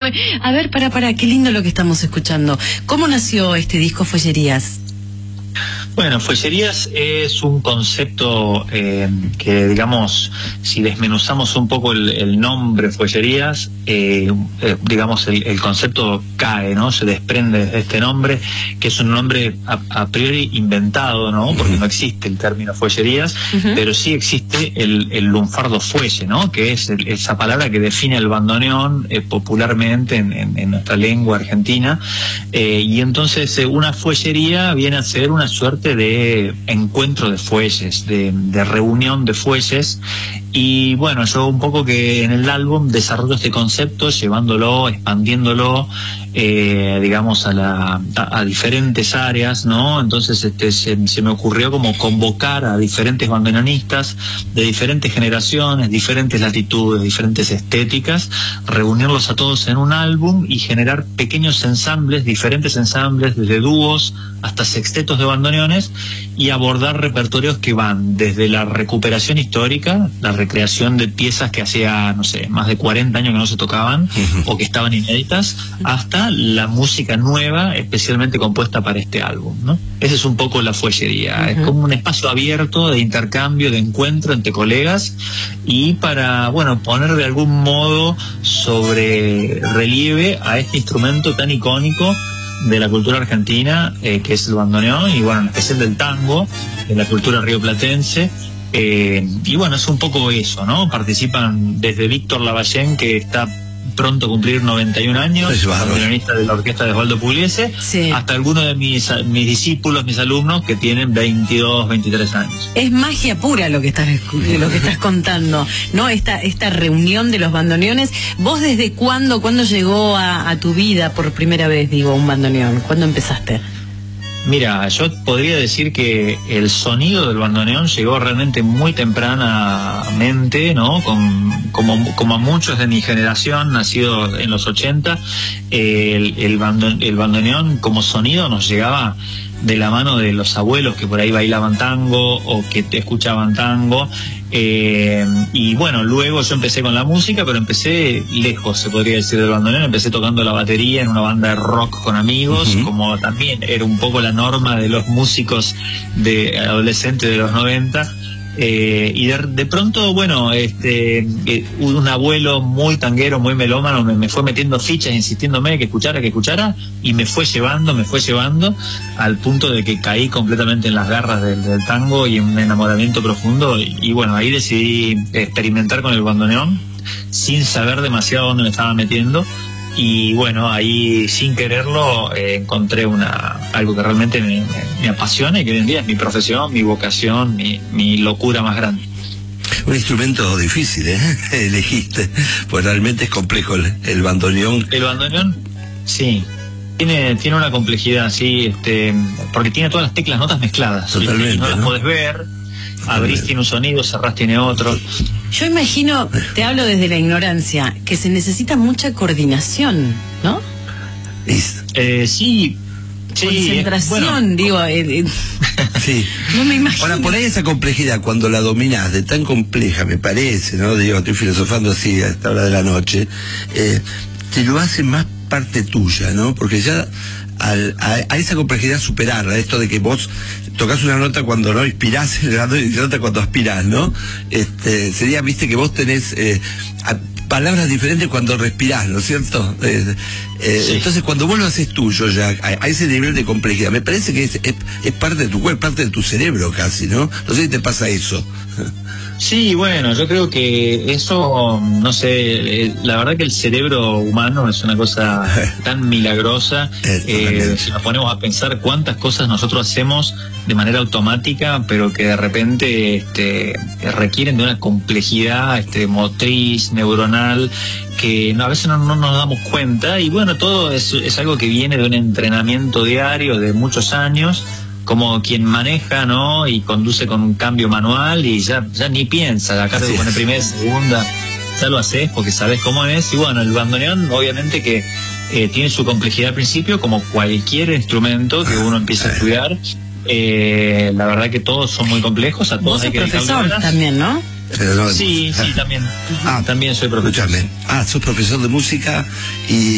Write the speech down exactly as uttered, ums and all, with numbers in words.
A ver, para, para, qué lindo lo que estamos escuchando. ¿Cómo nació este disco Follerías? Bueno, Follerías es un concepto eh, que, digamos, si desmenuzamos un poco el, el nombre Follerías, eh, eh, digamos, el, el concepto cae, ¿no? Se desprende de este nombre, que es un nombre a, a priori inventado, ¿no? Porque no existe el término Follerías, uh-huh. pero sí existe el, el lunfardo fuelle, ¿no? Que es el, esa palabra que define el bandoneón eh, popularmente en, en, en nuestra lengua argentina. Eh, y entonces eh, una follería viene a ser una suerte de encuentro de fuelles, de, de reunión de fuelles. Y bueno, yo un poco que en el álbum desarrollo este concepto, llevándolo, expandiéndolo, eh, digamos, a, la, a, a diferentes áreas, ¿no? Entonces este, se, se me ocurrió como convocar a diferentes bandoneonistas de diferentes generaciones, diferentes latitudes, diferentes estéticas, reunirlos a todos en un álbum y generar pequeños ensambles, diferentes ensambles, desde dúos hasta sextetos de bandoneones, y abordar repertorios que van desde la recuperación histórica, la recreación de piezas que hacía, no sé, más de cuarenta años que no se tocaban o que estaban inéditas, hasta la música nueva, especialmente compuesta para este álbum, ¿no? Esa es un poco la follería, uh-huh. es como un espacio abierto de intercambio, de encuentro entre colegas, y para, bueno, poner de algún modo sobre relieve a este instrumento tan icónico de la cultura argentina, eh, que es el bandoneón, y bueno, en especial del tango, de la cultura rioplatense. Eh, y bueno, es un poco eso, ¿no? Participan desde Víctor Lavallén, que está pronto a cumplir noventa y un años, bandoneonista de la orquesta de Osvaldo Pugliese, sí. hasta algunos de mis, mis discípulos, mis alumnos, que tienen veintidós, veintitrés años. Es magia pura lo que estás, lo que estás contando, ¿no? Esta, esta reunión de los bandoneones. ¿Vos desde cuándo, cuándo llegó a, a tu vida por primera vez, digo, un bandoneón? ¿Cuándo empezaste? Mira, yo podría decir que el sonido del bandoneón llegó realmente muy tempranamente, ¿no? Con, como, como a muchos de mi generación, nacido en los ochenta, eh, el, el, bandon, el bandoneón como sonido nos llegaba de la mano de los abuelos que por ahí bailaban tango o que te escuchaban tango. Eh, y bueno, luego yo empecé con la música, pero empecé lejos, se podría decir, del bandoneón. Empecé tocando la batería en una banda de rock con amigos, uh-huh. como también era un poco la norma de los músicos de adolescentes de los noventa. Eh, y de, de pronto, bueno, este, eh, un abuelo muy tanguero, muy melómano, me, me fue metiendo fichas, insistiéndome que escuchara, que escuchara, y me fue llevando, me fue llevando, al punto de que caí completamente en las garras del, del tango y en un enamoramiento profundo. Y, y bueno, ahí decidí experimentar con el bandoneón, sin saber demasiado dónde me estaba metiendo. Y bueno, ahí sin quererlo eh, encontré una algo que realmente me, me, me apasiona y que hoy en día es mi profesión, mi vocación, mi, mi locura más grande. Un instrumento difícil, ¿eh? Elegiste, pues realmente es complejo el, el bandoneón. El bandoneón, sí. Tiene, tiene una complejidad, sí, este, porque tiene todas las teclas, notas mezcladas. Totalmente, no las ¿no? podés ver. Abrís tiene un sonido, cerrás tiene otro. Yo imagino, te hablo desde la ignorancia, que se necesita mucha coordinación, ¿no? Eh, sí, sí. Concentración, bueno. digo. Eh, eh. Sí. No me imagino. Ahora, por ahí esa complejidad, cuando la dominás, de tan compleja, me parece, ¿no? Digo, estoy filosofando así a esta hora de la noche, eh, te lo hace más parte tuya, ¿no? Porque ya al, a, a esa complejidad superarla, esto de que vos tocas una nota cuando no inspirás y una nota cuando aspirás, ¿no? Este, sería, viste, que vos tenés eh, a, palabras diferentes cuando respirás, ¿no es cierto? Eh, eh, sí. Entonces, cuando vos lo haces tuyo ya, a, a ese nivel de complejidad, me parece que es, es, es parte de tu cuerpo, parte de tu cerebro casi, ¿no? No sé si te pasa eso. Sí, bueno, yo creo que eso, no sé, la verdad que el cerebro humano es una cosa tan milagrosa. Eh, si nos ponemos a pensar cuántas cosas nosotros hacemos de manera automática, pero que de repente este, requieren de una complejidad este, motriz, neuronal, que no, a veces no, no nos damos cuenta. Y bueno, todo es, es algo que viene de un entrenamiento diario de muchos años, como quien maneja, ¿no? Y conduce con un cambio manual y ya, ya ni piensa, acá te pone primera, segunda, ya lo haces porque sabes cómo es. Y bueno, el bandoneón obviamente que eh, tiene su complejidad al principio, como cualquier instrumento que uno empieza a estudiar. Eh, la verdad que todos son muy complejos, a todos Vos hay sos que profesor también, ¿no? No, sí, sí, también. Ah, también soy profesor. Escuchame. Ah, sos profesor de música y